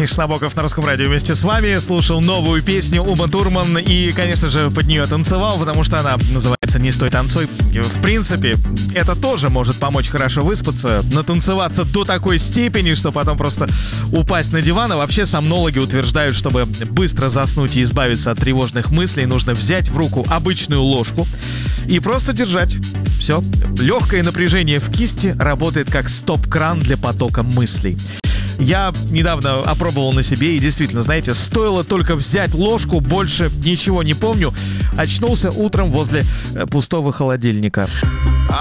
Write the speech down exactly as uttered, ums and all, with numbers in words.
Миша Набоков на Русском радио вместе с вами. Слушал новую песню Умы Турман и, конечно же, под нее танцевал, потому что она называется «Не стой, танцуй». В принципе, это тоже может помочь хорошо выспаться, натанцеваться до такой степени, что потом просто упасть на диван. А вообще сомнологи утверждают, чтобы быстро заснуть и избавиться от тревожных мыслей, нужно взять в руку обычную ложку и просто держать. Все. Легкое напряжение в кисти работает как стоп-кран для потока мыслей. Я недавно опробовал на себе, и действительно, знаете, стоило только взять ложку, больше ничего не помню. Очнулся утром возле пустого холодильника.